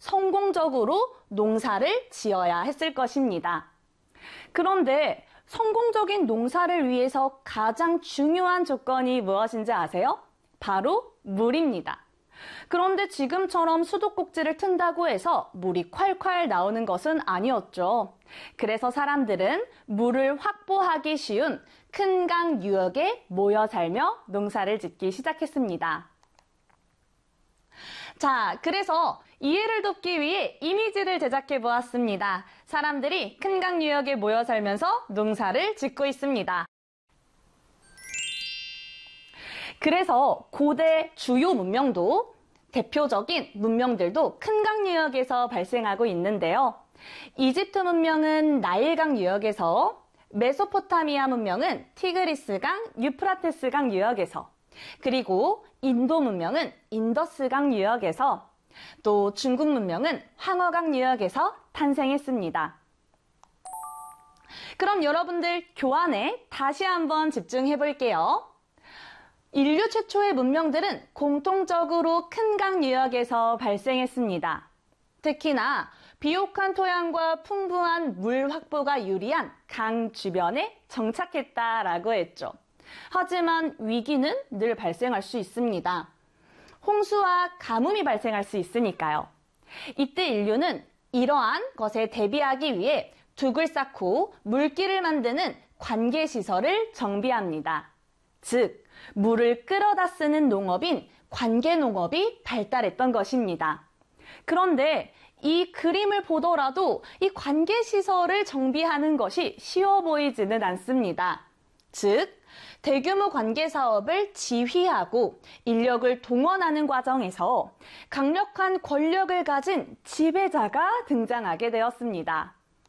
성공적으로 농사를 지어야 했을 것입니다. 그런데 성공적인 농사를 위해서 가장 중요한 조건이 무엇인지 아세요? 바로 물입니다. 그런데 지금처럼 수도꼭지를 튼다고 해서 물이 콸콸 나오는 것은 아니었죠. 그래서 사람들은 물을 확보하기 쉬운 큰 강 유역에 모여 살며 농사를 짓기 시작했습니다. 자, 그래서 이해를 돕기 위해 이미지를 제작해 보았습니다. 사람들이 큰 강 유역에 모여 살면서 농사를 짓고 있습니다. 그래서 고대 주요 문명도 대표적인 문명들도 큰 강 유역에서 발생하고 있는데요. 이집트 문명은 나일강 유역에서, 메소포타미아 문명은 티그리스강, 유프라테스강 유역에서, 그리고 인도 문명은 인더스강 유역에서, 또 중국 문명은 황허강 유역에서 탄생했습니다. 그럼 여러분들 교환에 다시 한번 집중해 볼게요. 인류 최초의 문명들은 공통적으로 큰 강 유역에서 발생했습니다. 특히나 비옥한 토양과 풍부한 물 확보가 유리한 강 주변에 정착했다라고 했죠. 하지만 위기는 늘 발생할 수 있습니다. 홍수와 가뭄이 발생할 수 있으니까요. 이때 인류는 이러한 것에 대비하기 위해 둑을 쌓고 물길을 만드는 관계시설을 정비합니다. 즉, 물을 끌어다 쓰는 농업인 관계농업이 발달했던 것입니다. 그런데 이 그림을 보더라도 이 관계시설을 정비하는 것이 쉬워 보이지는 않습니다. 즉, 대규모 관계사업을 지휘하고 인력을 동원하는 과정에서 강력한 권력을 가진 지배자가 등장하게 되었습니다.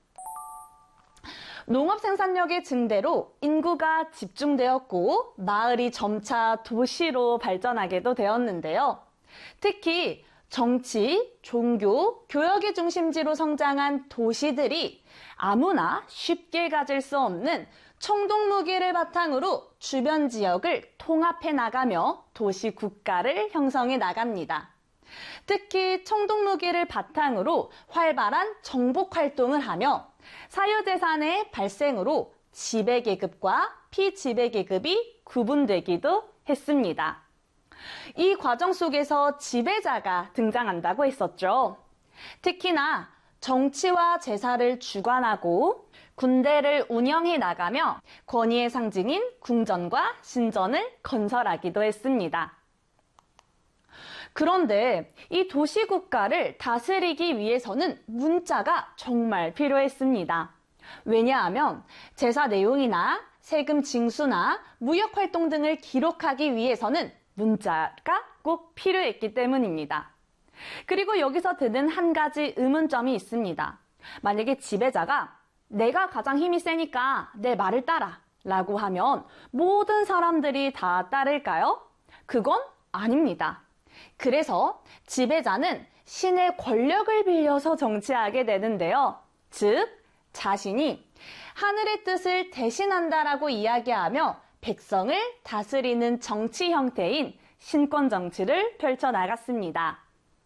농업 생산력의 증대로 인구가 집중되었고 마을이 점차 도시로 발전하게도 되었는데요. 특히 정치, 종교, 교역의 중심지로 성장한 도시들이 아무나 쉽게 가질 수 없는 청동무기를 바탕으로 주변 지역을 통합해 나가며 도시 국가를 형성해 나갑니다. 특히 청동무기를 바탕으로 활발한 정복 활동을 하며 사유재산의 발생으로 지배계급과 피지배계급이 구분되기도 했습니다. 이 과정 속에서 지배자가 등장한다고 했었죠. 특히나 정치와 제사를 주관하고 군대를 운영해 나가며 권위의 상징인 궁전과 신전을 건설하기도 했습니다. 그런데 이 도시국가를 다스리기 위해서는 문자가 정말 필요했습니다. 왜냐하면 제사 내용이나 세금 징수나 무역활동 등을 기록하기 위해서는 문자가 꼭 필요했기 때문입니다. 그리고 여기서 드는 한 가지 의문점이 있습니다. 만약에 지배자가 내가 가장 힘이 세니까 내 말을 따라 라고 하면 모든 사람들이 다 따를까요? 그건 아닙니다. 그래서 지배자는 신의 권력을 빌려서 정치하게 되는데요. 즉, 자신이 하늘의 뜻을 대신한다라고 이야기하며 백성을 다스리는 정치 형태인 신권 정치를 펼쳐나갔습니다.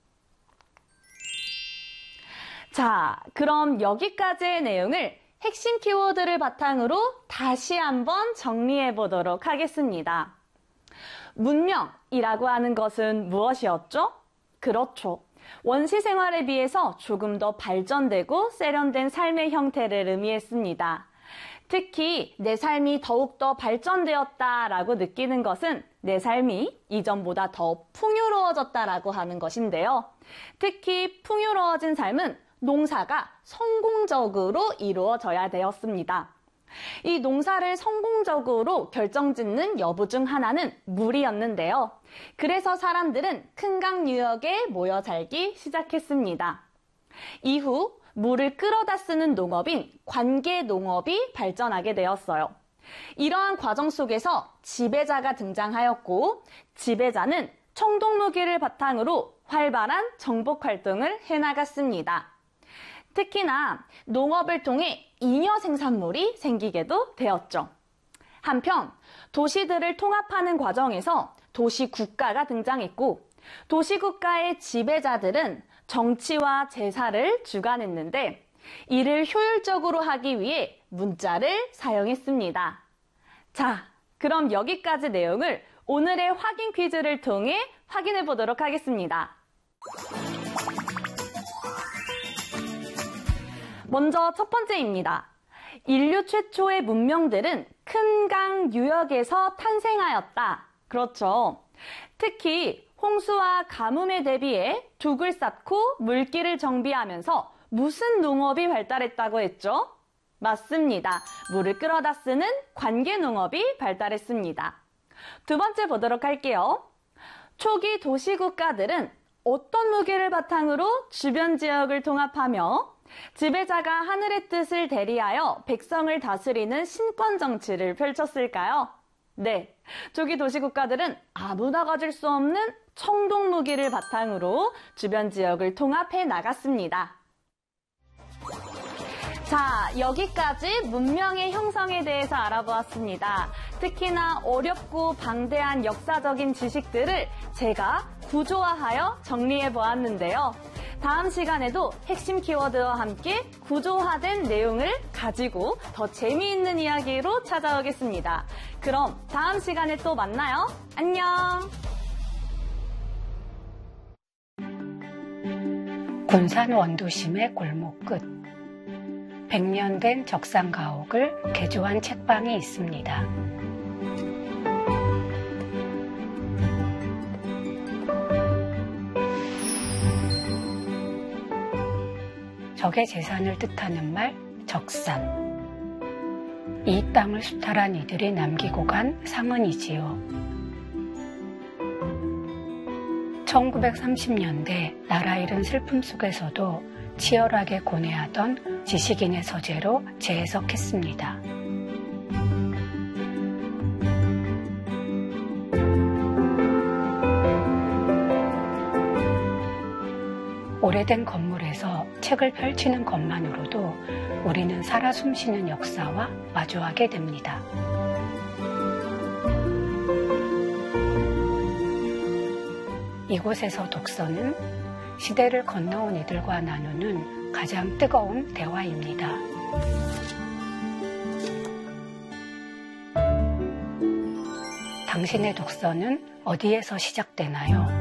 자, 그럼 여기까지의 내용을 핵심 키워드를 바탕으로 다시 한번 정리해 보도록 하겠습니다. 문명이라고 하는 것은 무엇이었죠? 그렇죠. 원시 생활에 비해서 조금 더 발전되고 세련된 삶의 형태를 의미했습니다. 특히 내 삶이 더욱더 발전되었다라고 느끼는 것은 내 삶이 이전보다 더 풍요로워졌다라고 하는 것인데요. 특히 풍요로워진 삶은 농사가 성공적으로 이루어져야 되었습니다. 이 농사를 성공적으로 결정짓는 여부 중 하나는 물이었는데요. 그래서 사람들은 큰 강 유역에 모여 살기 시작했습니다. 이후 물을 끌어다 쓰는 농업인 관계 농업이 발전하게 되었어요. 이러한 과정 속에서 지배자가 등장하였고, 지배자는 청동무기를 바탕으로 활발한 정복 활동을 해나갔습니다. 특히나 농업을 통해 잉여 생산물이 생기게도 되었죠. 한편 도시들을 통합하는 과정에서 도시국가가 등장했고, 도시국가의 지배자들은 정치와 제사를 주관했는데 이를 효율적으로 하기 위해 문자를 사용했습니다. 자, 그럼 여기까지 내용을 오늘의 확인 퀴즈를 통해 확인해 보도록 하겠습니다. 먼저 첫 번째입니다. 인류 최초의 문명들은 큰 강 유역에서 탄생하였다. 그렇죠. 특히 홍수와 가뭄에 대비해 둑을 쌓고 물길을 정비하면서 무슨 농업이 발달했다고 했죠? 맞습니다. 물을 끌어다 쓰는 관계 농업이 발달했습니다. 두 번째 보도록 할게요. 초기 도시 국가들은 어떤 무기를 바탕으로 주변 지역을 통합하며 지배자가 하늘의 뜻을 대리하여 백성을 다스리는 신권 정치를 펼쳤을까요? 네, 초기 도시 국가들은 아무나 가질 수 없는 청동 무기를 바탕으로 주변 지역을 통합해 나갔습니다. 자, 여기까지 문명의 형성에 대해서 알아보았습니다. 특히나 어렵고 방대한 역사적인 지식들을 제가 구조화하여 정리해 보았는데요. 다음 시간에도 핵심 키워드와 함께 구조화된 내용을 가지고 더 재미있는 이야기로 찾아오겠습니다. 그럼 다음 시간에 또 만나요. 안녕! 군산 원도심의 골목 끝 100년 된 적상 가옥을 개조한 책방이 있습니다. 적의 재산을 뜻하는 말 적산. 이 땅을 수탈한 이들이 남기고 간 상흔이지요. 1930년대 나라 잃은 슬픔 속에서도 치열하게 고뇌하던 지식인의 서재로 재해석했습니다. 오래된 건물에서 책을 펼치는 것만으로도 우리는 살아 숨쉬는 역사와 마주하게 됩니다. 이곳에서 독서는 시대를 건너온 이들과 나누는 가장 뜨거운 대화입니다. 당신의 독서는 어디에서 시작되나요?